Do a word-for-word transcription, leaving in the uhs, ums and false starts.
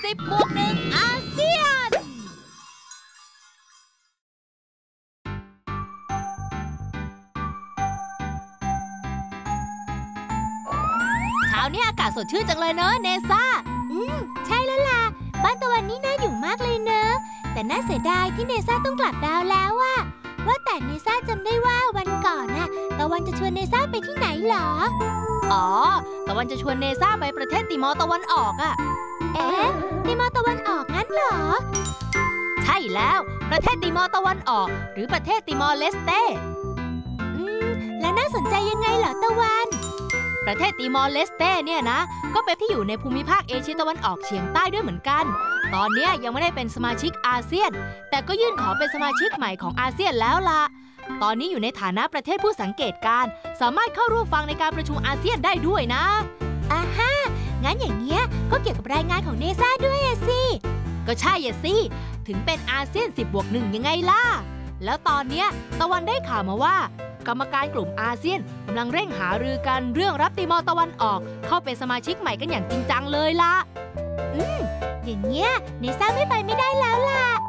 สิบบวกหนึ่งอาเซียนเช้านี้อากาศสดชื่นจังเลยเนอะเนซ่าอืมใช่แล้วล่ะบ้านตะวันนี่น่าอยู่มากเลยเนอะแต่น่าเสียดายที่เนซ่าต้องกลับดาวแล้วอะว่าแต่เนซ่าจำได้ว่าวันก่อนน่ะตะวันจะชวนเนซ่าไปที่ไหนเหรออ๋อตะวันจะชวนเนซ่าไปประเทศติมอร์ตะวันออกอะเอ๊ะติมอร์ตะวันออกงั้นเหรอใช่แล้วประเทศติมอร์ตะวันออกหรือประเทศติมอร์เลสเต้อืมแล้วน่าสนใจยังไงเหรอตะวันประเทศติมอร์เลสเต้เนี่ยนะก็เป็นที่อยู่ในภูมิภาคเอเชียตะวันออกเฉียงใต้ด้วยเหมือนกันตอนนี้ยังไม่ได้เป็นสมาชิกอาเซียนแต่ก็ยื่นขอเป็นสมาชิกใหม่ของอาเซียนแล้วล่ะตอนนี้อยู่ในฐานะประเทศผู้สังเกตการณ์สามารถเข้าร่วมฟังในการประชุมอาเซียนได้ด้วยนะอ่าฮะงั้นอย่างเงี้ยก็เกี่ยวกับรายงานของเนซ่าด้วยอะสิก็ใช่อะสิถึงเป็นอาเซียนสิบบวกหนึ่งยังไงล่ะแล้วตอนเนี้ยตะวันได้ข่าวมาว่ากรรมการกลุ่มอาเซียนกำลังเร่งหารือกันเรื่องรับติมอร์ตะวันออกเข้าเป็นสมาชิกใหม่กันอย่างจริงจังเลยล่ะอืมอย่างเงี้ยเนซ่าไม่ไปไม่ได้แล้วล่ะ